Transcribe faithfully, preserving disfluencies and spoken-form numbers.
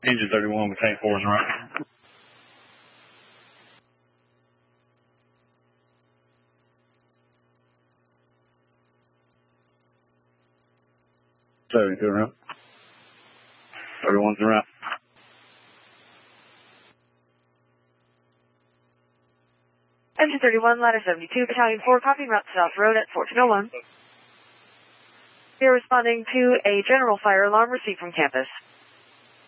Engine thirty-one, Battalion four is right. seventy-two around. thirty-one's around. Engine thirty-one, ladder seventy-two, Battalion four, copying route South Road at fourteen oh one. We are responding to a general fire alarm received from campus.